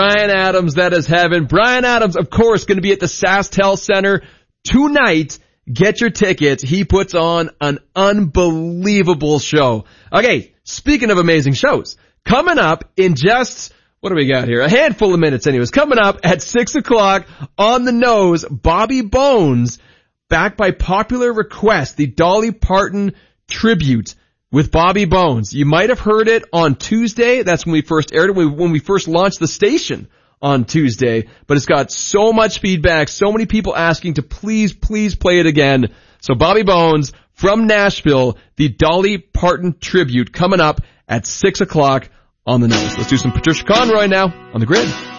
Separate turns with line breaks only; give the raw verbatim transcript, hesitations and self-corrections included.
Bryan Adams, that is heaven. Bryan Adams, of course, going to be at the SaskTel Center tonight. Get your tickets. He puts on an unbelievable show. Okay, speaking of amazing shows, coming up in just, what do we got here? A handful of minutes anyways. Coming up at six o'clock on the nose, Bobby Bones, back by popular request, the Dolly Parton tribute with Bobby Bones. You might have heard it on Tuesday. That's when we first aired it, when we first launched the station on Tuesday. But it's got so much feedback, so many people asking to please, please play it again. So Bobby Bones from Nashville, the Dolly Parton tribute coming up at six o'clock on the nose. Let's do some Patricia Conroy now on the Grid.